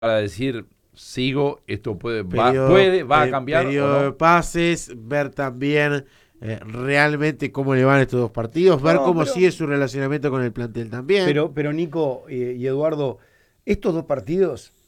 para decir, sigo, esto Periodo, va a cambiar o periodo de no? pases, ver también realmente cómo le van estos dos partidos, ver No, cómo sigue su relacionamiento con el plantel también. pero Nico y Eduardo, estos dos partidos